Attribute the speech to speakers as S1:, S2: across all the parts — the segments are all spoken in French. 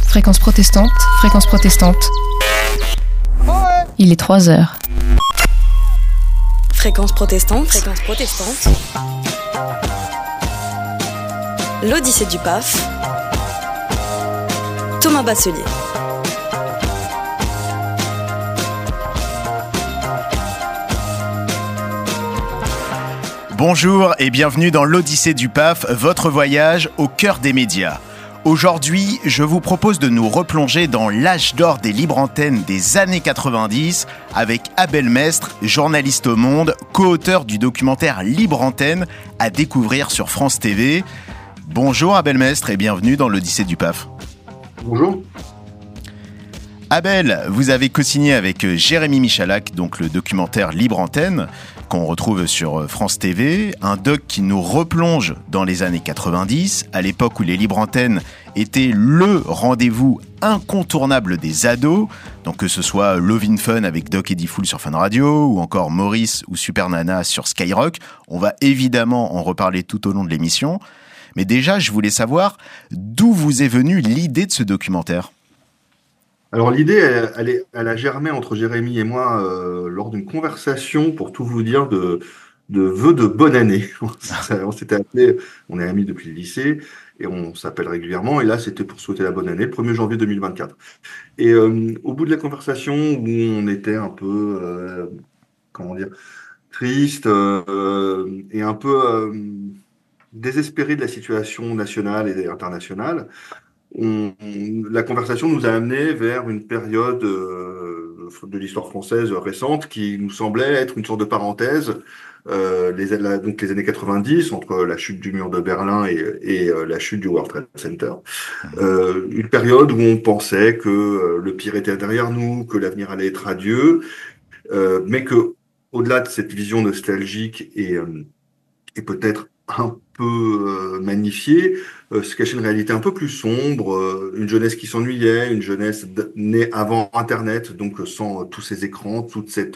S1: Fréquence protestante, fréquence protestante. Il est 3 heures.
S2: Fréquence protestante, fréquence protestante. L'Odyssée du PAF. Thomas Basselier.
S3: Bonjour et bienvenue dans l'Odyssée du PAF, votre voyage au cœur des médias. Aujourd'hui, je vous propose de nous replonger dans l'âge d'or des libres antennes des années 90 avec Abel Mestre, journaliste au Monde, co-auteur du documentaire Libre Antenne à découvrir sur France TV. Bonjour Abel Mestre et bienvenue dans l'Odyssée du PAF.
S4: Bonjour.
S3: Abel, vous avez co-signé avec Jérémy Michalak, donc le documentaire Libre Antenne, qu'on retrouve sur France TV, un doc qui nous replonge dans les années 90, à l'époque où les libres antennes étaient le rendez-vous incontournable des ados, donc que ce soit Love in Fun avec Doc Eddie Fool sur Fun Radio, ou encore Maurice ou Super Nana sur Skyrock. On va évidemment en reparler tout au long de l'émission, mais déjà je voulais savoir d'où vous est venue l'idée de ce documentaire.
S4: Alors l'idée, elle a germé entre Jérémy et moi lors d'une conversation, pour tout vous dire, de vœux de bonne année. On s'était appelé, on est amis depuis le lycée, et on s'appelle régulièrement, et là c'était pour souhaiter la bonne année, le 1er janvier 2024. Et au bout de la conversation, où on était un peu, triste et un peu désespéré de la situation nationale et internationale, la conversation nous a amené vers une période de l'histoire française récente qui nous semblait être une sorte de parenthèse, donc les années 90, entre la chute du mur de Berlin et la chute du World Trade Center. Une période où on pensait que le pire était derrière nous, que l'avenir allait être radieux, mais que au-delà de cette vision nostalgique et peut-être un peu magnifiée, se cachait une réalité un peu plus sombre, une jeunesse qui s'ennuyait, une jeunesse née avant Internet, donc sans tous ces écrans, toute cette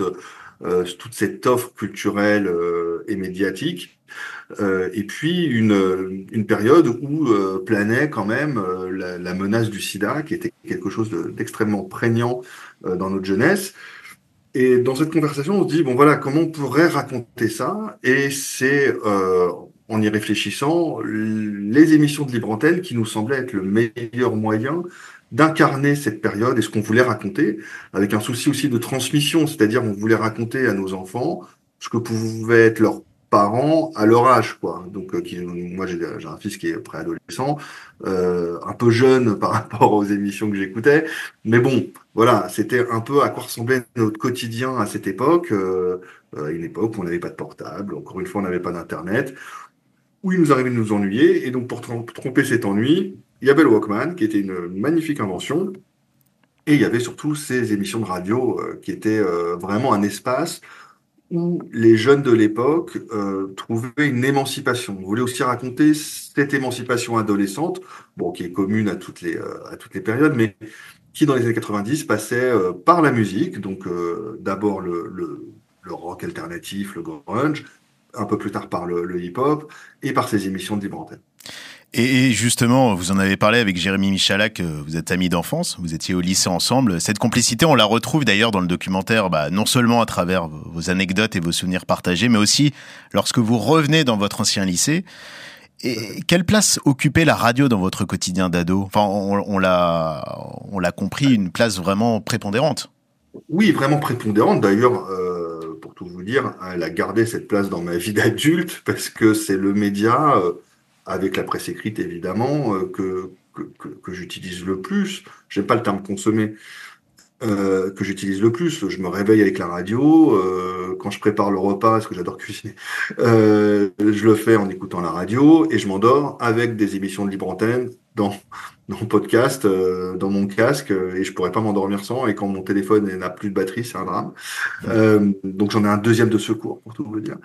S4: offre culturelle et médiatique, et puis une période où planait quand même la menace du sida, qui était quelque chose d'extrêmement prégnant dans notre jeunesse. Et dans cette conversation, on se dit, bon voilà, comment on pourrait raconter ça? Et c'est, en y réfléchissant, les émissions de Libre Antenne qui nous semblaient être le meilleur moyen d'incarner cette période et ce qu'on voulait raconter, avec un souci aussi de transmission, c'est-à-dire on voulait raconter à nos enfants ce que pouvaient être leurs parents à leur âge, quoi. Donc, moi j'ai un fils qui est préadolescent, un peu jeune par rapport aux émissions que j'écoutais, mais bon, voilà, c'était un peu à quoi ressemblait notre quotidien à cette époque, une époque où on n'avait pas de portable, encore une fois on n'avait pas d'internet, où il nous arrivait de nous ennuyer, et donc pour tromper cet ennui, il y avait le Walkman, qui était une magnifique invention, et il y avait surtout ces émissions de radio qui étaient vraiment un espace où les jeunes de l'époque trouvaient une émancipation. On voulait aussi raconter cette émancipation adolescente, bon, qui est commune à toutes les périodes, mais qui dans les années 90 passait par la musique, donc d'abord le rock alternatif, le grunge, un peu plus tard par le hip-hop, et par ces émissions de Libre Antenne.
S3: Et justement, vous en avez parlé avec Jérémy Michalak, vous êtes amis d'enfance, vous étiez au lycée ensemble. Cette complicité, on la retrouve d'ailleurs dans le documentaire, non seulement à travers vos anecdotes et vos souvenirs partagés, mais aussi lorsque vous revenez dans votre ancien lycée. Et quelle place occupait la radio dans votre quotidien d'ado? Enfin, on l'a compris, une place vraiment prépondérante.
S4: Oui, vraiment prépondérante. D'ailleurs, pour tout vous dire, elle a gardé cette place dans ma vie d'adulte parce que c'est le média, avec la presse écrite évidemment, que j'utilise le plus. J'aime pas le terme consommer, que j'utilise le plus. Je me réveille avec la radio. Quand je prépare le repas, parce que j'adore cuisiner, je le fais en écoutant la radio et je m'endors avec des émissions de Libre Antenne dans le podcast, dans mon casque, et je pourrais pas m'endormir sans. Et quand mon téléphone n'a plus de batterie, c'est un drame. Donc j'en ai un deuxième de secours, pour tout vous dire.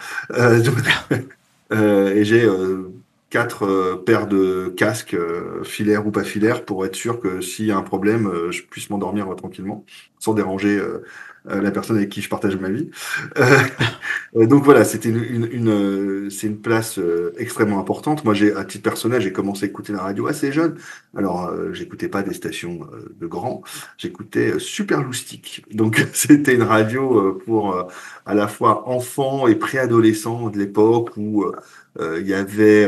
S4: Et j'ai 4 paires de casques, filaires ou pas filaires, pour être sûr que s'il y a un problème, je puisse m'endormir tranquillement, sans déranger la personne avec qui je partage ma vie. Euh, donc voilà, c'était c'est une place extrêmement importante. Moi, à titre personnel, j'ai commencé à écouter la radio assez jeune. Alors, j'écoutais pas des stations de grands, j'écoutais Super Loustic. Donc, c'était une radio pour à la fois enfants et préadolescents de l'époque où il y avait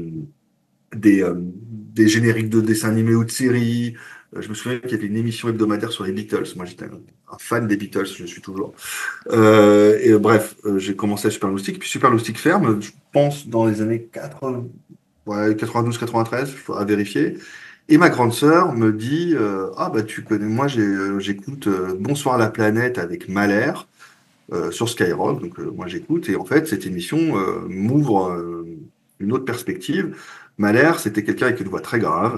S4: des génériques de dessins animés ou de séries. Je me souviens qu'il y avait une émission hebdomadaire sur les Beatles. Moi, j'étais un fan des Beatles, je suis toujours. Bref, j'ai commencé à Super Loustic, puis Super Loustic ferme, je pense, dans les années 80, ouais, 92-93, il faudra vérifier. Et ma grande sœur me dit, ah bah tu connais, moi j'écoute Bonsoir la planète avec Mahler sur Skyrock, donc moi j'écoute, et en fait cette émission m'ouvre une autre perspective. Mahler, c'était quelqu'un avec une voix très grave,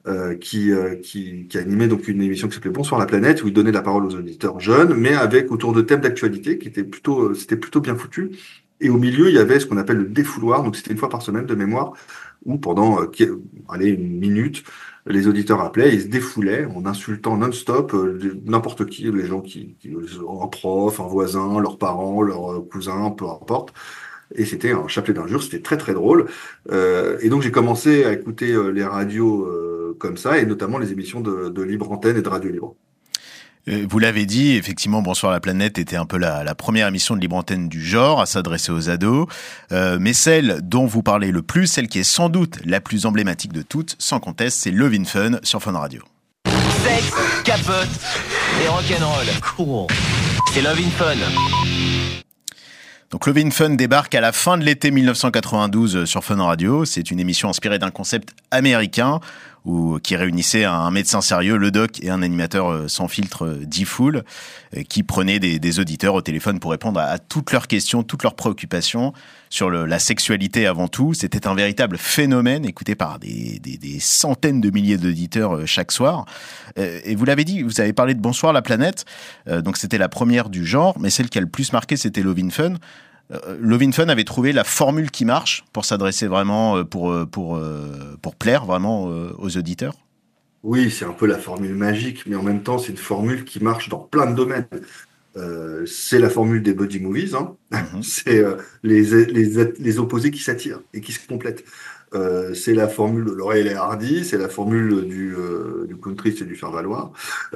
S4: qui animait donc une émission qui s'appelait Bonsoir la planète, où il donnait la parole aux auditeurs jeunes, mais avec autour de thèmes d'actualité qui étaient c'était plutôt bien foutu. Et au milieu, il y avait ce qu'on appelle le défouloir, donc c'était une fois par semaine de mémoire, où pendant, allez, une minute, les auditeurs appelaient, ils se défoulaient en insultant non-stop n'importe qui, les gens un prof, un voisin, leurs parents, leurs cousins, peu importe. Et c'était un chapelet d'injures, c'était très très drôle. Et donc j'ai commencé à écouter les radios comme ça, et notamment les émissions de Libre Antenne et de Radio Libre.
S3: Vous l'avez dit, effectivement, Bonsoir la planète était un peu la première émission de libre antenne du genre à s'adresser aux ados. Mais celle dont vous parlez le plus, celle qui est sans doute la plus emblématique de toutes, sans conteste, c'est Love in Fun sur Fun Radio.
S5: Sexe, capote et rock'n'roll. Cool. C'est Love in Fun.
S3: Donc Love in Fun débarque à la fin de l'été 1992 sur Fun Radio. C'est une émission inspirée d'un concept américain qui réunissait un médecin sérieux, le doc, et un animateur sans filtre, D-Fool, qui prenait des auditeurs au téléphone pour répondre à toutes leurs questions, toutes leurs préoccupations sur la sexualité avant tout. C'était un véritable phénomène écouté par des centaines de milliers d'auditeurs chaque soir. Et vous l'avez dit, vous avez parlé de Bonsoir la planète, donc c'était la première du genre, mais celle qui a le plus marqué, c'était Love in Fun. Love in Fun avait trouvé la formule qui marche pour s'adresser vraiment, pour plaire vraiment aux auditeurs.
S4: Oui, c'est un peu la formule magique, mais en même temps, c'est une formule qui marche dans plein de domaines. C'est la formule des buddy movies, hein.
S3: Mm-hmm.
S4: C'est les opposés qui s'attirent et qui se complètent. C'est la formule de Laurel et Hardy, c'est la formule du country, c'est du faire valoir.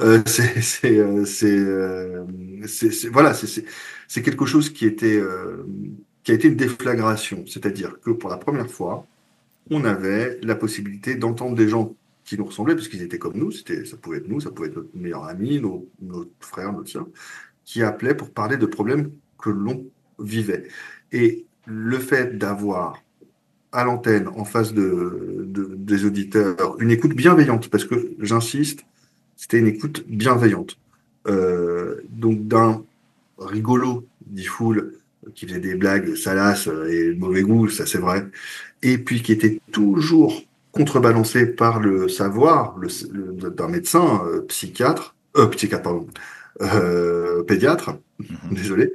S4: Voilà, c'est quelque chose qui a été une déflagration, c'est-à-dire que pour la première fois, on avait la possibilité d'entendre des gens qui nous ressemblaient, puisqu'ils étaient comme nous, ça pouvait être nous, ça pouvait être notre meilleur ami, nos frères, nos sœurs, qui appelaient pour parler de problèmes que l'on vivait. Et le fait d'avoir à l'antenne, en face des auditeurs, une écoute bienveillante, parce que j'insiste, c'était une écoute bienveillante. Donc d'un rigolo, dit Fool, qui faisait des blagues salaces et de mauvais goût, ça c'est vrai, et puis qui était toujours contrebalancé par le savoir d'un médecin psychiatre, pardon, pédiatre, désolé,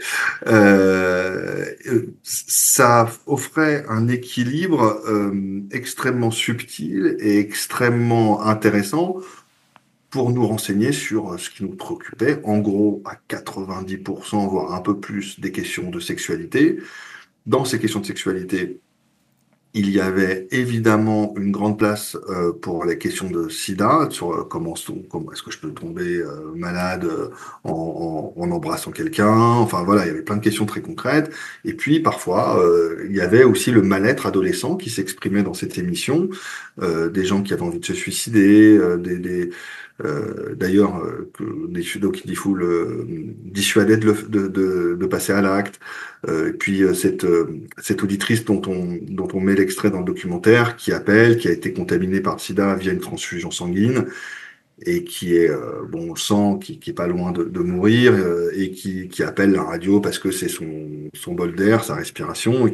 S4: ça offrait un équilibre extrêmement subtil et extrêmement intéressant pour nous renseigner sur ce qui nous préoccupait, en gros à 90%, voire un peu plus, des questions de sexualité. Dans ces questions de sexualité, il y avait évidemment une grande place pour les questions de sida, sur comment est-ce que je peux tomber malade en embrassant quelqu'un. Enfin voilà, il y avait plein de questions très concrètes. Et puis parfois, il y avait aussi le mal-être adolescent qui s'exprimait dans cette émission, des gens qui avaient envie de se suicider, d'ailleurs, donc D-Fool dissuadait de passer à l'acte. Et puis cette auditrice dont on met l'extrait dans le documentaire, qui appelle, qui a été contaminée par le sida via une transfusion sanguine, et qui est, bon, on le sent, qui est pas loin de mourir, et qui appelle la radio parce que c'est son bol d'air, sa respiration,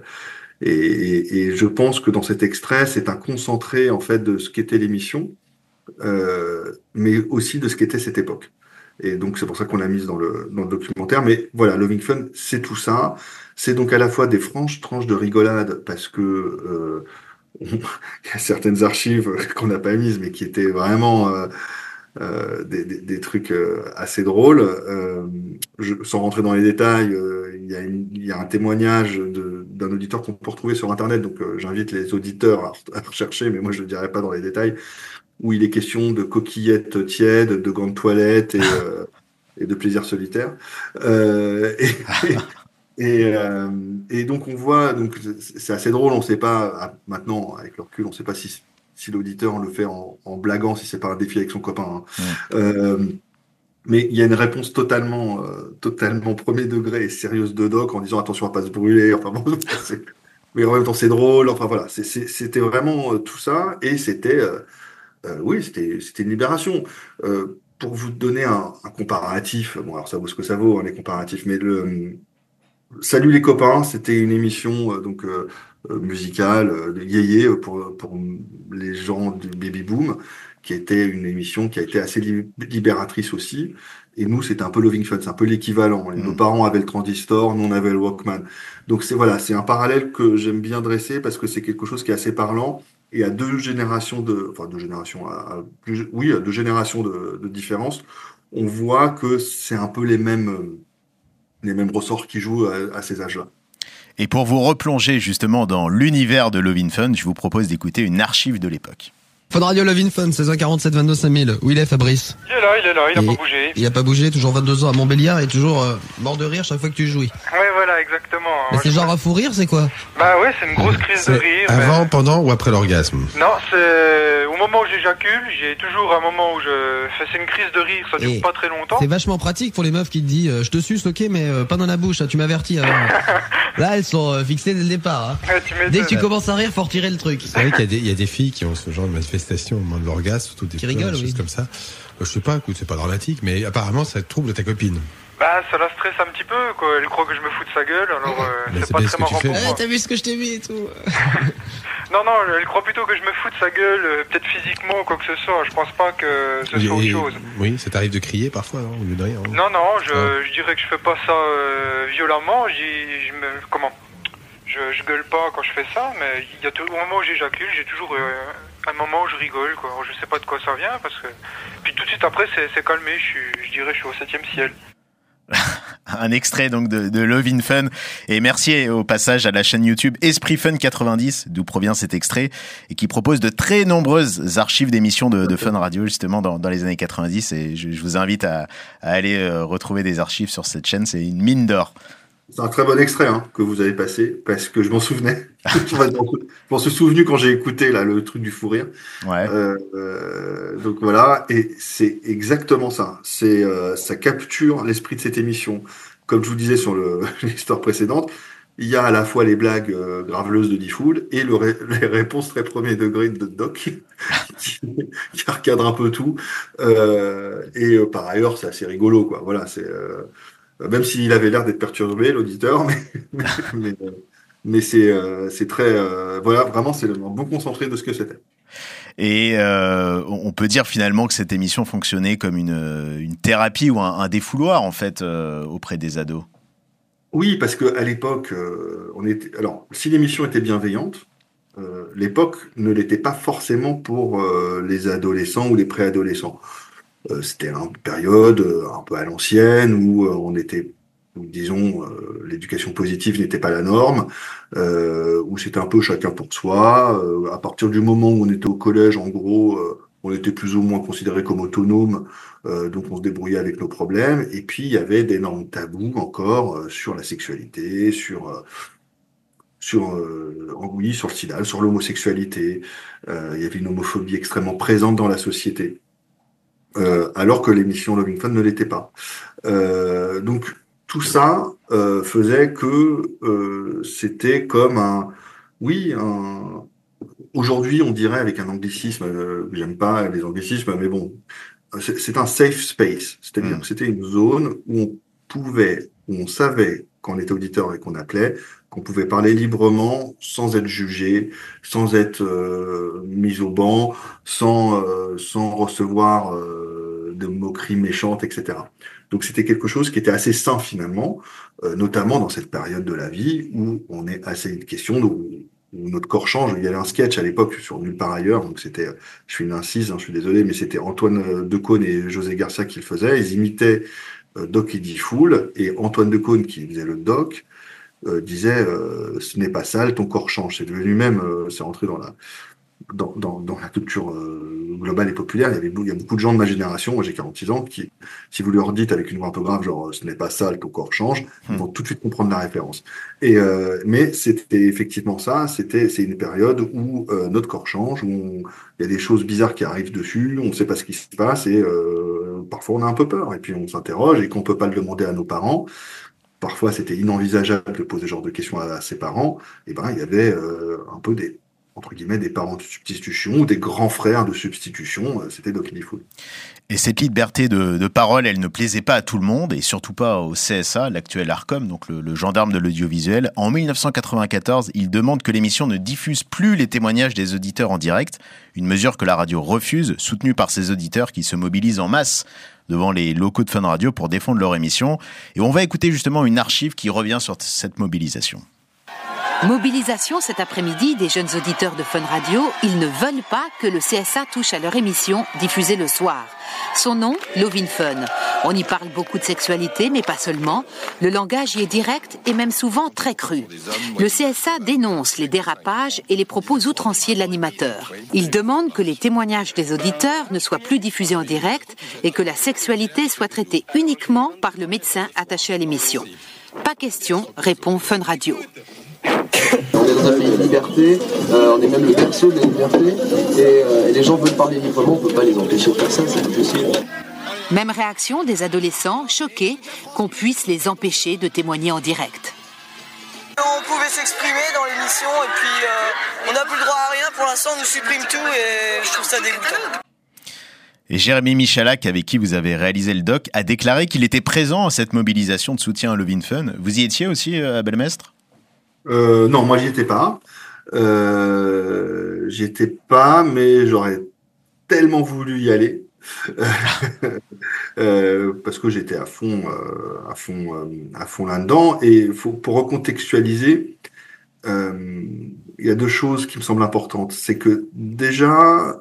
S4: et je pense que dans cet extrait, c'est un concentré en fait de ce qu'était l'émission. Mais aussi de ce qu'était cette époque. Et donc, c'est pour ça qu'on l'a mise dans le documentaire. Mais voilà, Loving Fun, c'est tout ça. C'est donc à la fois des franches tranches de rigolade, parce que il y a certaines archives qu'on n'a pas mises, mais qui étaient vraiment des trucs assez drôles. Sans rentrer dans les détails, il y a un témoignage d'un auditeur qu'on peut retrouver sur Internet, donc j'invite les auditeurs à rechercher, mais moi je ne le dirai pas dans les détails, où il est question de coquillettes tièdes, de gants de toilette et de plaisir solitaire. Et donc on voit, donc c'est assez drôle, on ne sait pas, maintenant avec le recul, on ne sait pas si l'auditeur le fait en blaguant, si c'est pas un défi avec son copain. Mais il y a une réponse totalement premier degré et sérieuse de Doc en disant attention à pas se brûler. Enfin bon, mais en même temps c'est drôle. Enfin voilà, c'était vraiment tout ça et oui, c'était une libération. Pour vous donner un comparatif, bon alors ça vaut ce que ça vaut les comparatifs, mais Salut les copains, c'était une émission musicale de yéyé pour les gens du baby boom, qui était une émission qui a été assez libératrice aussi. Et nous, c'était un peu Loving Fun, c'est un peu l'équivalent. Nos parents avaient le transistor, nous on avait le Walkman. Donc c'est un parallèle que j'aime bien dresser parce que c'est quelque chose qui est assez parlant. Et à deux générations à deux générations de différence, on voit que c'est un peu les mêmes ressorts qui jouent à ces âges-là.
S3: Et pour vous replonger justement dans l'univers de Love in Fun, je vous propose d'écouter une archive de l'époque.
S6: Fun Radio Love in Fun, 16h47, 22 5000. Où il est, Fabrice?
S7: Il est là, il a pas bougé.
S6: Il a pas bougé, toujours 22 ans à Montbéliard et toujours mort de rire chaque fois que tu jouis.
S7: Ouais, voilà, exactement.
S6: Mais c'est genre à fou rire, c'est quoi?
S7: Bah ouais, c'est une grosse crise de rire.
S8: Avant, pendant ou après l'orgasme?
S7: Non, c'est au moment où j'éjacule, j'ai toujours un moment où c'est une crise de rire, ça dure pas très longtemps.
S6: C'est vachement pratique pour les meufs qui te disent je te suce, ok, mais pas dans la bouche, hein, tu m'avertis avant. Là, elles sont fixées dès le départ. Hein.
S7: Ouais,
S6: dès que tu commences à rire, faut retirer le truc.
S8: C'est vrai qu'il y a des filles qui ont ce genre de manifestation au moment de l'orgasme, surtout des choses comme ça. Je sais pas, écoute, c'est pas dramatique, mais apparemment ça trouble ta copine.
S7: Bah, ça la stresse un petit peu, quoi. Elle croit que je me fous de sa gueule, alors c'est pas très marrant pour moi.
S6: T'as vu ce que je t'ai mis et tout.
S7: Non, elle croit plutôt que je me fous de sa gueule, peut-être physiquement ou quoi que ce soit. Je pense pas que ce soit autre chose.
S8: Oui, ça t'arrive de crier parfois, non, au lieu de rire.
S7: Non, je dirais que je fais pas ça violemment. Je gueule pas quand je fais ça, mais il y a au moment où j'éjacule, j'ai toujours un moment où je rigole, quoi. Je sais pas de quoi ça vient, parce que... Puis tout de suite après, c'est calmé, je dirais je suis au 7e ciel.
S3: Un extrait donc de Love in Fun, et merci au passage à la chaîne YouTube Esprit Fun 90 d'où provient cet extrait et qui propose de très nombreuses archives d'émissions de Fun Radio justement dans les années 90, et je vous invite à aller retrouver des archives sur cette chaîne, c'est une mine d'or.
S4: C'est un très bon extrait que vous avez passé, parce que je m'en souvenais. Je m'en suis souvenu quand j'ai écouté là, le truc du fou rire.
S3: Ouais.
S4: Donc voilà, et c'est exactement ça. Ça capture l'esprit de cette émission. Comme je vous disais sur l'histoire précédente, il y a à la fois les blagues graveleuses de Diffoul et les réponses très premier degré de Doc, qui recadre un peu tout. Et par ailleurs, c'est assez rigolo, quoi. Voilà, c'est... même s'il avait l'air d'être perturbé, l'auditeur, mais c'est très... voilà, vraiment, c'est un bon concentré de ce que c'était.
S3: Et on peut dire finalement que cette émission fonctionnait comme une thérapie ou un défouloir, en fait, auprès des ados.
S4: Oui, parce qu'à l'époque, alors, si l'émission était bienveillante, l'époque ne l'était pas forcément pour les adolescents ou les préadolescents. C'était une période un peu à l'ancienne où disons, l'éducation positive n'était pas la norme, où c'était un peu chacun pour soi. À partir du moment où on était au collège, en gros, on était plus ou moins considéré comme autonome, donc on se débrouillait avec nos problèmes. Et puis il y avait d'énormes tabous encore sur la sexualité, sur le sida, sur l'homosexualité. Il y avait une homophobie extrêmement présente dans la société. Alors que l'émission Loving Fun ne l'était pas. Donc tout ça faisait que c'était comme aujourd'hui on dirait avec un anglicisme, j'aime pas les anglicismes, mais bon, c'est un safe space, c'est-à-dire que c'était une zone où on savait quand on était auditeur et qu'on appelait, qu'on pouvait parler librement sans être jugé, sans être mis au banc, sans recevoir de moqueries méchantes, etc. Donc c'était quelque chose qui était assez sain finalement, notamment dans cette période de la vie où on est assez une question où notre corps change. Il y avait un sketch à l'époque sur Nulle part ailleurs, donc c'était, je fais une incise, je suis désolé, mais c'était Antoine Decaune et José Garcia qui le faisaient. Ils imitaient Doc Eddie Fool, et Antoine Decaune, qui faisait le doc, disait ce n'est pas sale, ton corps change. C'est devenu même, c'est rentré dans la culture globale et populaire. Il y a beaucoup de gens de ma génération, moi j'ai 46 ans, qui, si vous leur dites avec une voix un peu grave, genre ce n'est pas sale, ton corps change, ils vont tout de suite comprendre la référence. Mais c'était effectivement ça, c'est une période où notre corps change, où il y a des choses bizarres qui arrivent dessus, on ne sait pas ce qui se passe, et parfois on a un peu peur, et puis on s'interroge, et qu'on ne peut pas le demander à nos parents. Parfois, c'était inenvisageable de poser ce genre de questions à ses parents. Et ben, il y avait un peu entre guillemets, des parents de substitution ou des grands frères de substitution. C'était Doc Eddie Fool.
S3: Et cette liberté de parole, elle ne plaisait pas à tout le monde, et surtout pas au CSA, l'actuel Arcom, donc le gendarme de l'audiovisuel. En 1994, il demande que l'émission ne diffuse plus les témoignages des auditeurs en direct, une mesure que la radio refuse, soutenue par ses auditeurs qui se mobilisent en masse devant les locaux de Fun Radio pour défendre leur émission. Et on va écouter justement une archive qui revient sur cette mobilisation.
S9: Mobilisation cet après-midi des jeunes auditeurs de Fun Radio. Ils ne veulent pas que le CSA touche à leur émission diffusée le soir. Son nom, Lovin Fun. On y parle beaucoup de sexualité, mais pas seulement. Le langage y est direct et même souvent très cru. Le CSA dénonce les dérapages et les propos outranciers de l'animateur. Il demande que les témoignages des auditeurs ne soient plus diffusés en direct et que la sexualité soit traitée uniquement par le médecin attaché à l'émission. Pas question, répond Fun Radio.
S10: On est dans un pays de liberté, on est même le berceau de la liberté, et les gens veulent parler librement, on ne peut pas les empêcher de faire ça, c'est impossible.
S9: Même réaction des adolescents, choqués qu'on puisse les empêcher de témoigner en direct.
S11: On pouvait s'exprimer dans l'émission, et puis on n'a plus le droit à rien, pour l'instant on nous supprime tout, et je trouve ça dégoûtant.
S3: Et Jérémy Michalak, avec qui vous avez réalisé le doc, a déclaré qu'il était présent à cette mobilisation de soutien à Lovin Fun. Vous y étiez aussi, à Bellemestre ?
S4: Non, moi j'y étais pas. Mais j'aurais tellement voulu y aller parce que j'étais à fond là-dedans. Et pour recontextualiser, il y a deux choses qui me semblent importantes. C'est que déjà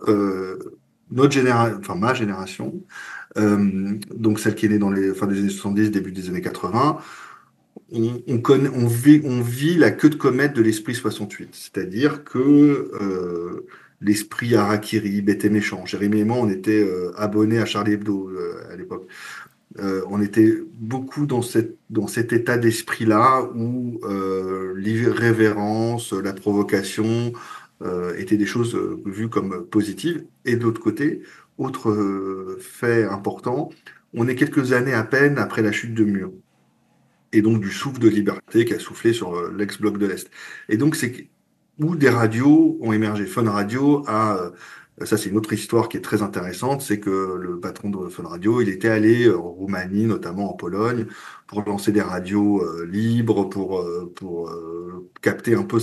S4: ma génération, donc celle qui est née dans les fin des années 70, début des années 80. On vit la queue de comète de l'esprit 68, c'est-à-dire que l'esprit harakiri, bête et méchant. Jérémy et moi, on était abonnés à Charlie Hebdo à l'époque. On était beaucoup dans cet état d'esprit-là où l'irrévérence, la provocation étaient des choses vues comme positives. Et de l'autre côté, autre fait important, on est quelques années à peine après la chute de Mur. Et donc du souffle de liberté qui a soufflé sur l'ex-bloc de l'Est. Et donc c'est où des radios ont émergé. Fun Radio ça c'est une autre histoire qui est très intéressante, c'est que le patron de Fun Radio, il était allé en Roumanie, notamment en Pologne, pour lancer des radios libres, pour capter un peu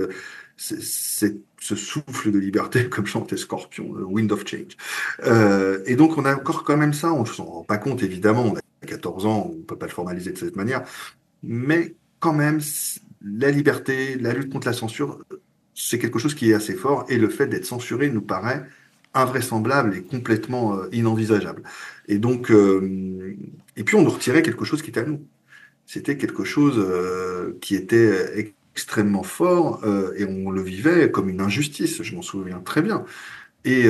S4: ce souffle de liberté, comme chantait Scorpion, le Wind of Change. Et donc on a encore quand même ça, on ne s'en rend pas compte évidemment, on a 14 ans, on ne peut pas le formaliser de cette manière, mais quand même, la liberté, la lutte contre la censure, c'est quelque chose qui est assez fort, et le fait d'être censuré nous paraît invraisemblable et complètement inenvisageable. Et donc, et puis on nous retirait quelque chose qui était à nous. C'était quelque chose qui était extrêmement fort, et on le vivait comme une injustice, je m'en souviens très bien. Et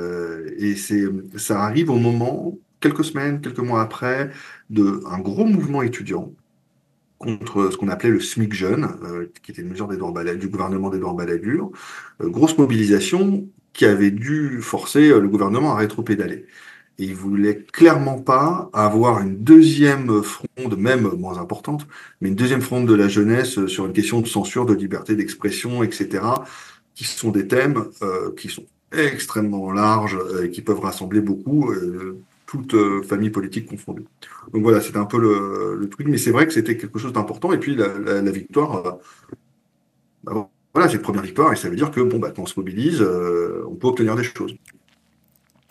S4: ça arrive au moment, quelques semaines, quelques mois après, d'un gros mouvement étudiant contre ce qu'on appelait le SMIC jeune, qui était une mesure du gouvernement d'Édouard Balladur, grosse mobilisation qui avait dû forcer le gouvernement à rétropédaler. Et il voulait clairement pas avoir une deuxième fronde, même moins importante, mais une deuxième fronde de la jeunesse sur une question de censure, de liberté d'expression, etc., qui sont des thèmes qui sont extrêmement larges et qui peuvent rassembler beaucoup, toute famille politique confondue. Donc voilà, c'était un peu le truc, mais c'est vrai que c'était quelque chose d'important. Et puis la victoire, voilà, c'est une première victoire, et ça veut dire que quand on se mobilise, on peut obtenir des choses.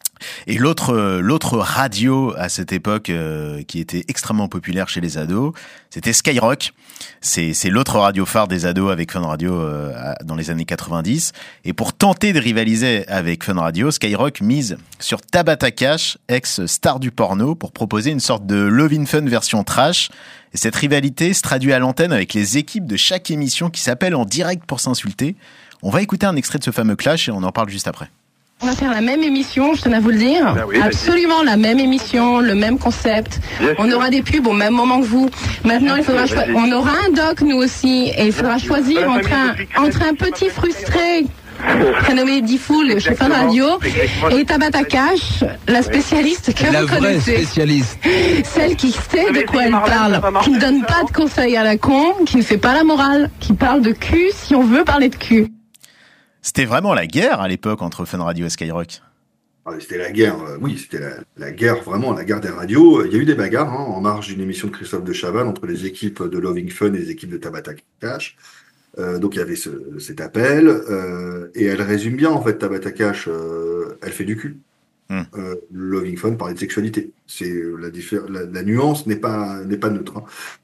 S3: Et l'autre radio à cette époque qui était extrêmement populaire chez les ados, c'était Skyrock. C'est l'autre radio phare des ados avec Fun Radio dans les années 90. Et pour tenter de rivaliser avec Fun Radio, Skyrock mise sur Tabata Cash, ex-star du porno, pour proposer une sorte de Love in Fun version trash. Et cette rivalité se traduit à l'antenne avec les équipes de chaque émission qui s'appellent en direct pour s'insulter. On va écouter un extrait de ce fameux clash et on en parle juste après.
S12: On va faire la même émission, je tenais à vous le dire.
S13: Ben oui,
S12: absolument la même émission, le même concept. On aura des pubs au même moment que vous. Maintenant, il faudra on aura un doc, nous aussi, et il faudra choisir entre un petit frustré prénommé Diffoul chez Fun Radio et Tabata Cash, la spécialiste que vous connaissez. Spécialiste. Celle qui sait de quoi elle parle, qui ne donne pas de conseils à la con, qui ne fait pas la morale, qui parle de cul si on veut parler de cul.
S3: C'était vraiment la guerre à l'époque entre Fun Radio et Skyrock.
S4: C'était la guerre, oui, c'était la guerre, vraiment la guerre des radios. Il y a eu des bagarres en marge d'une émission de Christophe de Chavannes entre les équipes de Loving Fun et les équipes de Tabata Cash. Donc il y avait cet appel, et elle résume bien en fait Tabata Cash, elle fait du cul. Loving Fun parlait de sexualité. C'est la nuance n'est pas neutre.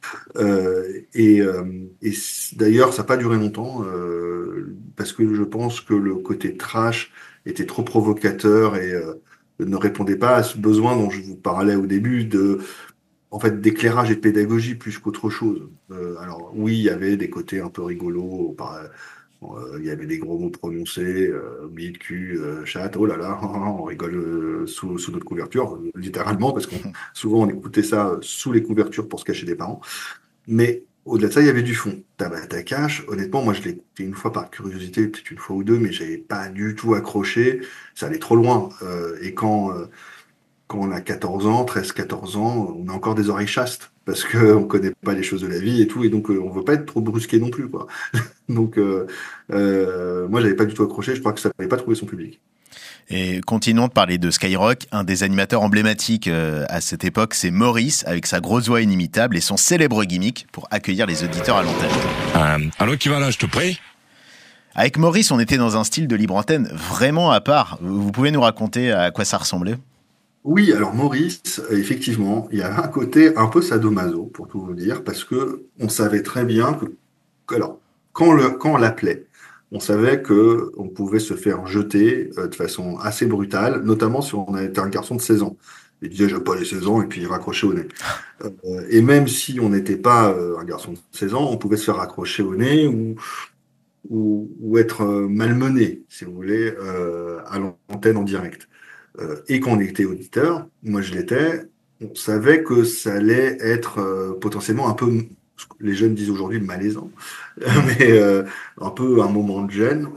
S4: Et d'ailleurs ça n'a pas duré longtemps parce que je pense que le côté trash était trop provocateur et ne répondait pas à ce besoin dont je vous parlais au début d'éclairage et de pédagogie plus qu'autre chose. Alors oui, il y avait des côtés un peu rigolos. Il y avait des gros mots prononcés, bide, cul, chatte, oh là là, on rigole sous notre couverture, littéralement, parce que souvent on écoutait ça sous les couvertures pour se cacher des parents. Mais au-delà de ça, il y avait du fond. Tabata Cash, honnêtement, moi je l'ai écouté une fois par curiosité, peut-être une fois ou deux, mais j'avais pas du tout accroché, ça allait trop loin. Et quand on a 14 ans, 13-14 ans, on a encore des oreilles chastes, parce qu'on connaît pas les choses de la vie et tout, et donc on veut pas être trop brusqué non plus, quoi. Donc moi j'avais pas du tout accroché, je crois que ça n'avait pas trouvé son public.
S3: Et continuons de parler de Skyrock. Un des animateurs emblématiques à cette époque, c'est Maurice, avec sa grosse voix inimitable et son célèbre gimmick pour accueillir les auditeurs à l'antenne.
S14: Allô, qui va là, je te prie?
S3: Avec Maurice, on était dans un style de libre antenne vraiment à part. Vous pouvez nous raconter à quoi ça ressemblait?
S4: Oui, alors Maurice, effectivement, il y avait un côté un peu sadomaso, pour tout vous dire, parce que on savait très bien alors, quand on l'appelait, on savait que on pouvait se faire jeter de façon assez brutale, notamment si on était un garçon de 16 ans. Il disait, j'aime pas les 16 ans, et puis il raccrochait au nez. Et même si on n'était pas un garçon de 16 ans, on pouvait se faire raccrocher au nez ou être malmené, si vous voulez, à l'antenne en direct. Et quand on était auditeur, moi je l'étais, on savait que ça allait être potentiellement un peu, ce que les jeunes disent aujourd'hui, malaisant, mais un peu un moment de gêne,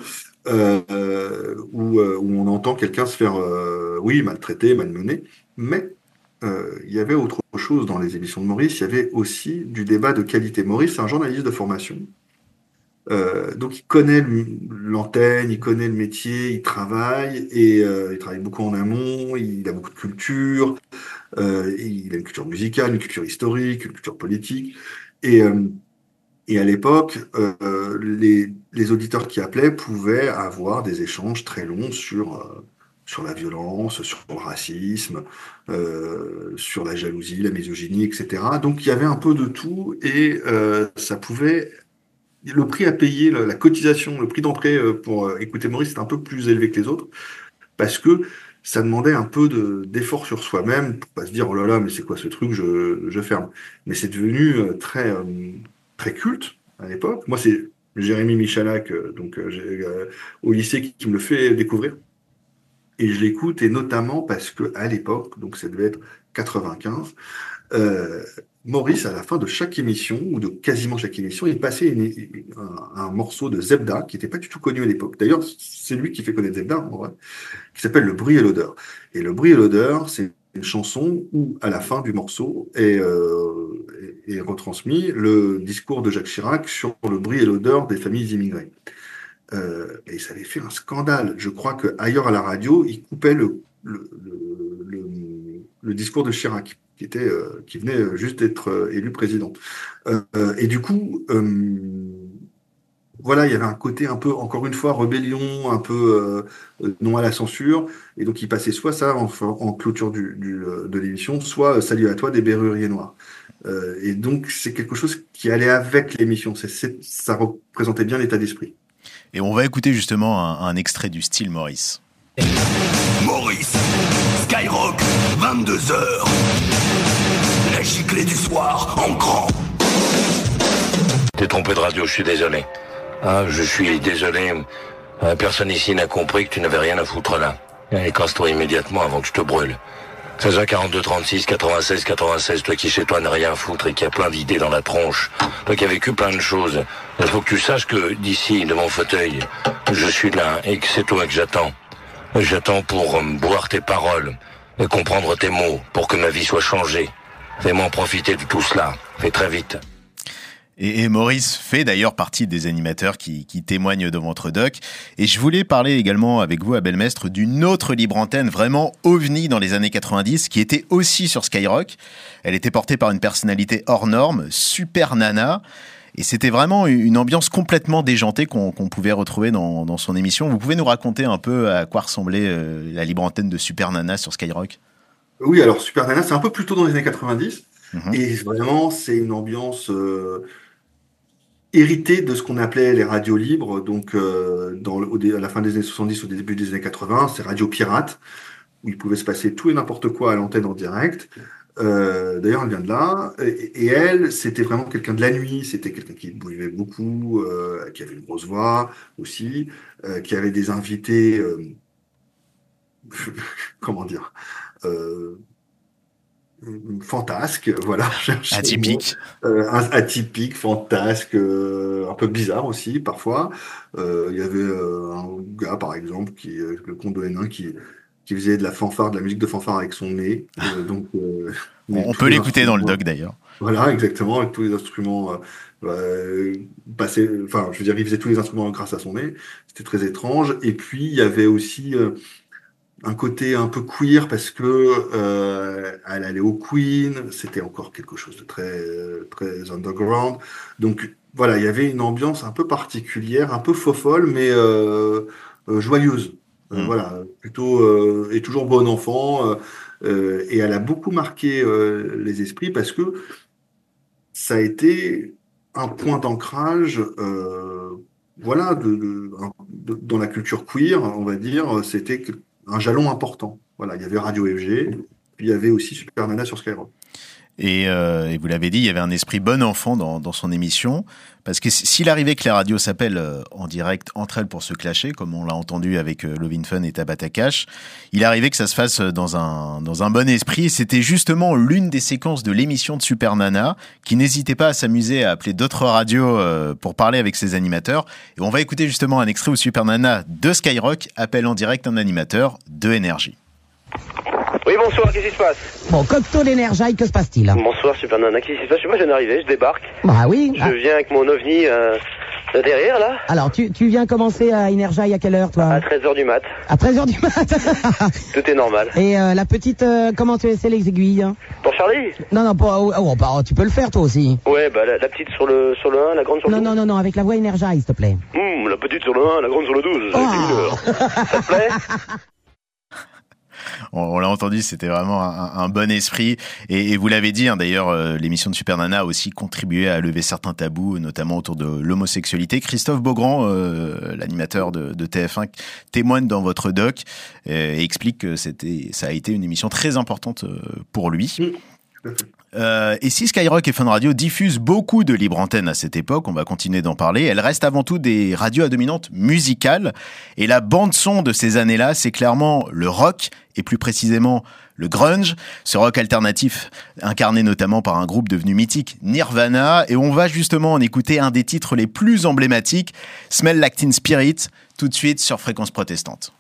S4: où on entend quelqu'un se faire, maltraiter, malmener, mais il y avait autre chose dans les émissions de Maurice, il y avait aussi du débat de qualité. Maurice, c'est un journaliste de formation. Donc il connaît l'antenne, il connaît le métier, il travaille il travaille beaucoup en amont, il a beaucoup de culture, il a une culture musicale, une culture historique, une culture politique et à l'époque les auditeurs qui appelaient pouvaient avoir des échanges très longs sur la violence, sur le racisme, sur la jalousie, la misogynie, etc. Donc il y avait un peu de tout et ça pouvait... Le prix à payer, la cotisation, le prix d'entrée pour écouter Maurice, c'était un peu plus élevé que les autres, parce que ça demandait un peu d'effort sur soi-même, pour pas se dire, oh là là, mais c'est quoi ce truc, je ferme. Mais c'est devenu très, très culte à l'époque. Moi, c'est Jérémy Michalak, au lycée, qui me le fait découvrir. Et je l'écoute, et notamment parce que à l'époque, donc ça devait être 95, Maurice, à la fin de chaque émission, ou de quasiment chaque émission, il passait un morceau de Zebda, qui n'était pas du tout connu à l'époque. D'ailleurs, c'est lui qui fait connaître Zebda, en vrai, qui s'appelle Le bruit et l'odeur. Et Le bruit et l'odeur, c'est une chanson où, à la fin du morceau, est retransmis le discours de Jacques Chirac sur le bruit et l'odeur des familles immigrées. Et ça avait fait un scandale. Je crois qu'ailleurs à la radio, il coupait le discours de Chirac, qui venait juste d'être élu président. Et du coup, voilà, il y avait un côté un peu, encore une fois, rébellion, un peu non à la censure. Et donc, il passait soit ça en clôture de l'émission, soit Salut à toi des Berruriers Noirs. Et donc, c'est quelque chose qui allait avec l'émission. Ça représentait bien l'état d'esprit.
S3: Et on va écouter justement un extrait du style Maurice.
S13: Maurice, Skyrock, 22h. La giclée du soir, en grand.
S14: T'es trompé de radio, je suis désolé. Ah, je suis désolé. Personne ici n'a compris que tu n'avais rien à foutre là. Allez, casse-toi immédiatement avant que je te brûle. 16h 42 36 96 96, toi qui chez toi n'as rien à foutre et qui a plein d'idées dans la tronche. Toi qui as vécu plein de choses. Il faut que tu saches que d'ici, de mon fauteuil, je suis là et que c'est toi que j'attends. J'attends pour boire tes paroles et comprendre tes mots pour que ma vie soit changée. Fais-moi en profiter de tout cela. Fais très vite.
S3: Et Maurice fait d'ailleurs partie des animateurs qui témoignent devant votre doc. Et je voulais parler également avec vous, Abel Mestre, d'une autre libre antenne vraiment ovni dans les années 90, qui était aussi sur Skyrock. Elle était portée par une personnalité hors norme, Super Nana. Et c'était vraiment une ambiance complètement déjantée qu'on pouvait retrouver dans son émission. Vous pouvez nous raconter un peu à quoi ressemblait la libre antenne de Super Nana sur Skyrock ?
S4: Oui, alors Super Nana, c'est un peu plus tôt dans les années 90. Et vraiment, c'est une ambiance héritée de ce qu'on appelait les radios libres. Donc, à la fin des années 70, au début des années 80, c'est radio pirate, où il pouvait se passer tout et n'importe quoi à l'antenne en direct. D'ailleurs, elle vient de là. Et elle, c'était vraiment quelqu'un de la nuit. C'était quelqu'un qui buvait beaucoup, qui avait une grosse voix aussi, qui avait des invités, comment dire, fantasque, voilà.
S3: Atypique.
S4: Atypique, fantasque, un peu bizarre aussi, parfois. Il y avait un gars, par exemple, le comte de Hénin, qui faisait de la musique de fanfare avec son nez.
S3: On peut l'écouter dans le doc, d'ailleurs.
S4: Voilà, exactement, avec tous les instruments il faisait tous les instruments grâce à son nez. C'était très étrange. Et puis, il y avait aussi un côté un peu queer parce que elle allait au Queen, c'était encore quelque chose de très très underground. Donc voilà, il y avait une ambiance un peu particulière, un peu fofolle, mais joyeuse. Voilà, plutôt et toujours bon enfant. Et elle a beaucoup marqué les esprits parce que ça a été un point d'ancrage. Voilà, dans la culture queer, on va dire, c'était un jalon important. Voilà, il y avait Radio FG, puis il y avait aussi Super Nana sur Skyrock.
S3: Et vous l'avez dit, il y avait un esprit bon enfant dans son émission, parce que s'il arrivait que les radios s'appellent en direct entre elles pour se clasher, comme on l'a entendu avec Lovin Fun et Tabata Cash, il arrivait que ça se fasse dans un bon esprit, et c'était justement l'une des séquences de l'émission de Super Nana, qui n'hésitait pas à s'amuser à appeler d'autres radios pour parler avec ses animateurs. Et on va écouter justement un extrait où Super Nana de Skyrock appelle en direct un animateur de Énergie.
S15: Oui, bonsoir, qu'est-ce qui se passe?
S16: Bon, cocktail d'énergie, que se passe-t-il?
S15: Bonsoir, Super Nana, qu'est-ce qui se passe? Je sais pas, je viens d'arriver, je débarque.
S16: Bah oui.
S15: Je viens avec mon ovni derrière, là.
S16: Alors, tu viens commencer à Énergie à quelle heure, toi?
S15: À 13h du mat.
S16: À 13h du mat.
S15: Tout est normal.
S16: Et la petite, comment tu essaies les aiguilles?
S15: Pour Charlie?
S16: Non, tu peux le faire, toi aussi.
S15: Ouais, bah la petite sur le 1, la grande sur le 12.
S16: Non, avec la voix Énergie, s'il te plaît.
S15: La petite sur le 1, la grande sur le 12. Ça te plaît?
S3: On l'a entendu, c'était vraiment un bon esprit. Et vous l'avez dit, d'ailleurs, l'émission de Super Nana a aussi contribué à lever certains tabous, notamment autour de l'homosexualité. Christophe Beaugrand, l'animateur de TF1, témoigne dans votre doc et explique que ça a été une émission très importante pour lui. Et si Skyrock et Fun Radio diffusent beaucoup de libre antenne à cette époque, on va continuer d'en parler, elles restent avant tout des radios à dominante musicale. Et la bande-son de ces années-là, c'est clairement le rock, et plus précisément le grunge, ce rock alternatif incarné notamment par un groupe devenu mythique, Nirvana. Et on va justement en écouter un des titres les plus emblématiques, Smell Like Teen Spirit, tout de suite sur Fréquence Protestante.